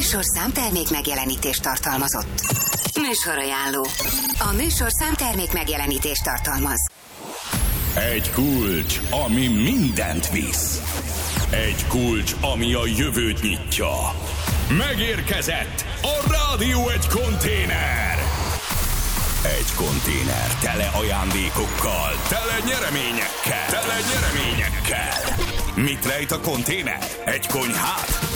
műsor számtermék megjelenítést tartalmazott. Műsorajánló. A műsor számtermék megjelenítést tartalmaz. Egy kulcs, ami mindent visz. Egy kulcs, ami a jövőt nyitja. Megérkezett a Rádió Egy konténer. Egy konténer tele ajándékokkal, tele nyereményekkel. Mit rejt a konténer? Egy konyhát?